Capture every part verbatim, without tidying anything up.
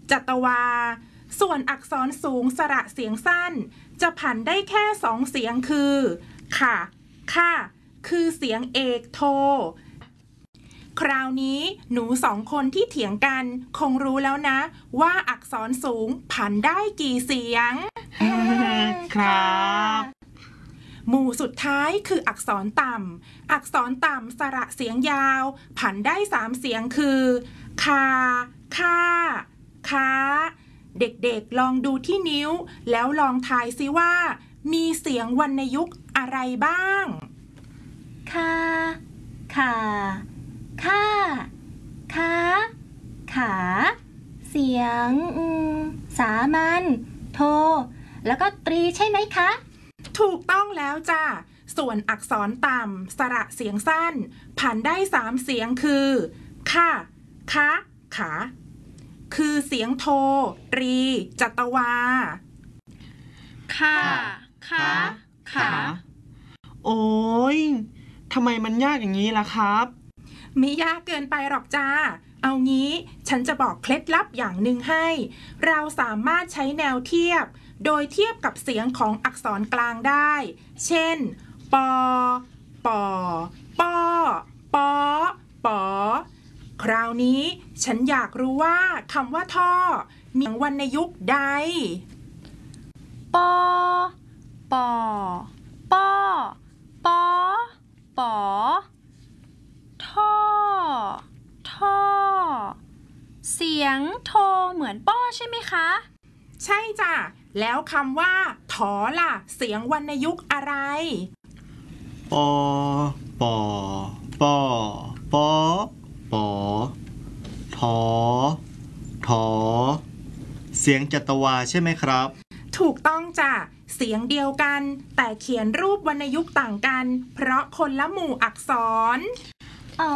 จัตวาส่วนอักษรสูงสระเสียงสั้นจะผันได้แค่สองเสียงคือค่ะค่ะคือเสียงเอกโทคราวนี้หนูสองคนที่เถียงกันคงรู้แล้วนะว่าอักษรสูงผันได้กี่เสียงครับหมู่สุดท้ายคืออักษรต่ำอักษรต่ำสระเสียงยาวผันได้สามเสียงคือคาค่าค้าเด็กๆลองดูที่นิ้วแล้วลองทายซิว่ามีเสียงวรรณยุกต์อะไรบ้างคาขาค่าค้าขาเสียงสามัญโทแล้วก็ตรีใช่ไหมคะถูกต้องแล้วจ้ะส่วนอักษรต่ำสระเสียงสั้นผันได้สามเสียงคือค่ะคะขาคือเสียงโทตรีจัตวาค่ะคะขาโอ้ยทำไมมันยากอย่างนี้ล่ะครับไม่ยากเกินไปหรอกจ้าเอางี้ฉันจะบอกเคล็ดลับอย่างหนึ่งให้เราสามารถใช้แนวเทียบโดยเทียบกับเสียงของอักษรกลางได้เช่นปอปอปอปอปอคราวนี้ฉันอยากรู้ว่าคำว่าท่อมีวรรณยุกต์ใดปอปอปอปอปอท่อท่อเสียงโทเหมือนป้อใช่ไหมคะใช่จ้ะแล้วคำว่าถอล่ะเสียงวรรณยุกต์อะไรปอปอปอปอปอถอถอเสียงจัตวาใช่ไหมครับถูกต้องจ้ะเสียงเดียวกันแต่เขียนรูปวรรณยุกต์ต่างกันเพราะคนละหมู่อักษรอ๋อ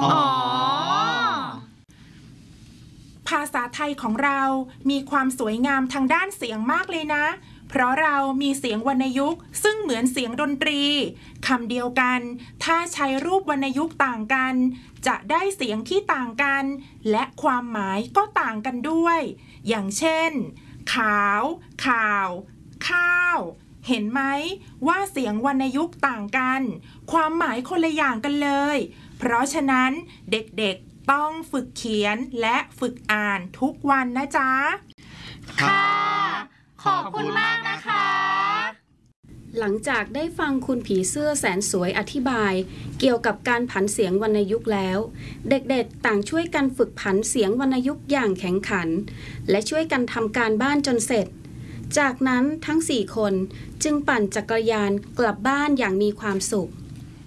ภาษาไทยของเรามีความสวยงามทางด้านเสียงมากเลยนะเพราะเรามีเสียงวรรณยุกต์ซึ่งเหมือนเสียงดนตรีคำเดียวกันถ้าใช้รูปวรรณยุกต์ต่างกันจะได้เสียงที่ต่างกันและความหมายก็ต่างกันด้วยอย่างเช่นขาวข่าวข้าวเห็นไหมว่าเสียงวรรณยุกต์ต่างกันความหมายคนละอย่างกันเลยเพราะฉะนั้นเด็กๆต้องฝึกเขียนและฝึกอ่านทุกวันนะจ๊ะค่ะขอบคุณมากนะคะหลังจากได้ฟังคุณผีเสื้อแสนสวยอธิบายเกี่ยวกับการผันเสียงวรรณยุกต์แล้วเด็กๆต่างช่วยกันฝึกผันเสียงวรรณยุกต์อย่างแข็งขันและช่วยกันทำการบ้านจนเสร็จจากนั้นทั้งสี่คนจึงปั่นจักรยานกลับบ้านอย่างมีความสุข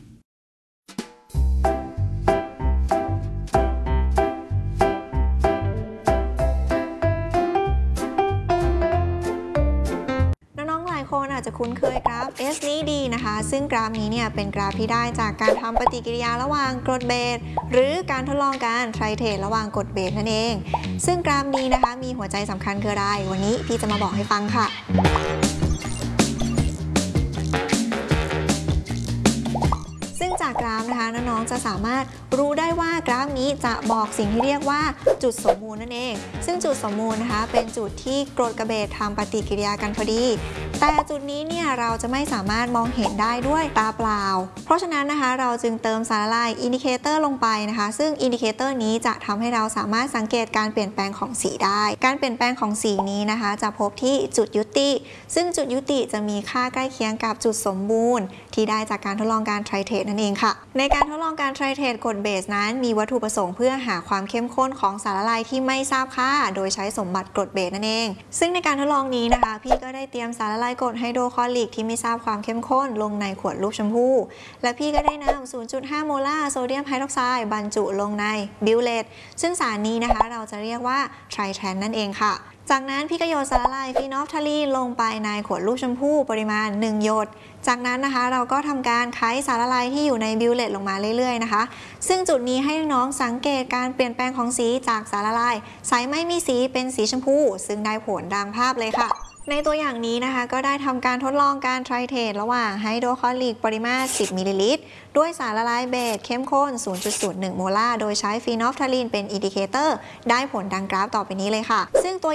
คนอาจจะคุ้นเคยกราฟ S นี้ดีนะคะซึ่งกราฟนี้เนี่ยเป็นกราฟที่ได้จากการทำปฏิกิริยาระหว่างกรดเบสหรือการทดลองการไทรเทรดระหว่างกรดเบสนั่นเองซึ่งกราฟนี้นะคะมีหัวใจสำคัญคืออะไรวันนี้พี่จะมาบอกให้ฟังค่ะซึ่งจากกราฟนะคะน้องๆจะสามารถรู้ได้ว่ากราฟนี้จะบอกสิ่งที่เรียกว่าจุดสมมูลนั่นเองซึ่งจุดสมมูลนะคะเป็นจุดที่กรดกับเบสทำปฏิกิริยากันพอดีแต่จุดนี้เนี่ยเราจะไม่สามารถมองเห็นได้ด้วยตาเปล่าเพราะฉะนั้นนะคะเราจึงเติมสารละลายอินดิเคเตอร์ลงไปนะคะซึ่งอินดิเคเตอร์นี้จะทำให้เราสามารถสังเกตการเปลี่ยนแปลงของสีได้การเปลี่ยนแปลงของสีนี้นะคะจะพบที่จุดยุติซึ่งจุดยุติจะมีค่าใกล้เคียงกับจุดสมบูรณ์ที่ได้จากการทดลองการไทรเทรดนั่นเองค่ะในการทดลองการไทรเทรดกรดเบสนั้นมีวัตถุประสงค์เพื่อหาความเข้มข้นของสารละลายที่ไม่ทราบค่าโดยใช้สมบัติกรดเบสนั่นเองซึ่งในการทดลองนี้นะคะพี่ก็ได้เตรียมสารละลายกรดไฮโดรคลอริกที่ไม่ทราบความเข้มข้นลงในขวดรูปชมพูและพี่ก็ได้นำ ศูนย์จุดห้า โมลาร์โซเดียมไฮดรอกไซด์บรรจุลงในบิวเลตซึ่งสารนี้นะคะเราจะเรียกว่าไทรแทนนั่นเองค่ะจากนั้นพี่ก็โยนสารละลายฟีนอลฟทาลีนลงไปในขวดรูปชมพูปริมาณหนึ่งหยดจากนั้นนะคะเราก็ทำการไขสารละลายที่อยู่ในบิวเลตลงมาเรื่อยๆนะคะซึ่งจุดนี้ให้น้องสังเกตการเปลี่ยนแปลงของสีจากสารละลายใสไม่มีสีเป็นสีชมพูซึ่งได้ผลดังภาพเลยค่ะในตัวอย่างนี้นะคะก็ได้ทำการทดลองการไทรเทรดระหว่างไฮโดรคลอริกปริมาตสิบมิลลิลิตรด้วยสารละลายเบสเข้มข้น ศูนย์จุดศูนย์หนึ่ง โมลาร์โดยใช้ฟีนอลฟทาลีนเป็นอินดิเคเตอร์ได้ผลดังกราฟต่อไปนี้เลยค่ะซึ่งตัว